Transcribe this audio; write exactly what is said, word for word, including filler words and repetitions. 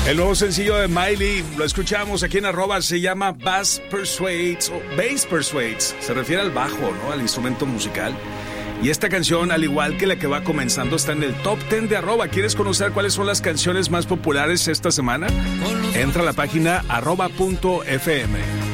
El nuevo sencillo de Miley, lo escuchamos aquí en arroba, se llama Bass Persuades o Bass Persuades. Se refiere al bajo, ¿no? Al instrumento musical. Y esta canción, al igual que la que va comenzando, está en el top diez de arroba. ¿Quieres conocer cuáles son las canciones más populares esta semana? Entra a la página arroba punto f m.